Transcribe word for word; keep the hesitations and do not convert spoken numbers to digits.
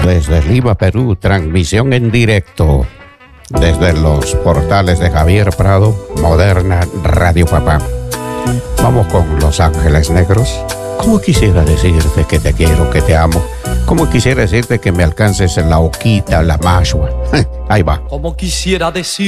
desde Lima, Perú, transmisión en directo desde los portales de Javier Prado, Moderna Radio Papá. Vamos con Los Ángeles Negros. Como quisiera decirte que te quiero, que te amo. Como quisiera decirte que me alcances en la oquita, la mashua. Ahí va. Como quisiera decir